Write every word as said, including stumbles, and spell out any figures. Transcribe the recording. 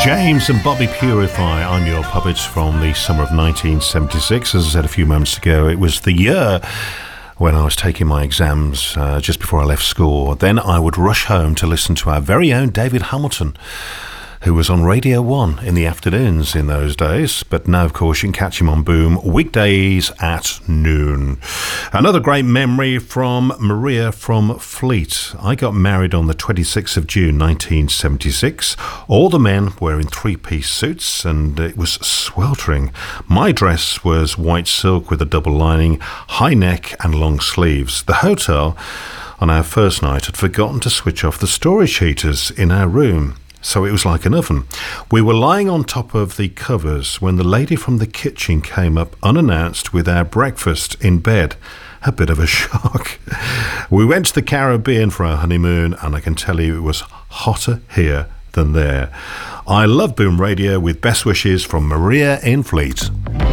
James and Bobby Purify, I'm Your Puppet, from the summer of nineteen seventy-six. As I said a few moments ago, it was the year when I was taking my exams uh, just before I left school. Then I would rush home to listen to our very own David Hamilton, who was on Radio one in the afternoons in those days. But now, of course, you can catch him on Boom weekdays at noon. Another great memory from Maria from Fleet. I got married on the twenty-sixth of June nineteen seventy-six. All the men were in three-piece suits and it was sweltering. My dress was white silk with a double lining, high neck and long sleeves. The hotel on our first night had forgotten to switch off the storage heaters in our room, so it was like an oven. We were lying on top of the covers when the lady from the kitchen came up unannounced with our breakfast in bed. A bit of a shock. We went to the Caribbean for our honeymoon, and I can tell you it was hotter here than there. I love Boom Radio, with best wishes from Maria in Fleet.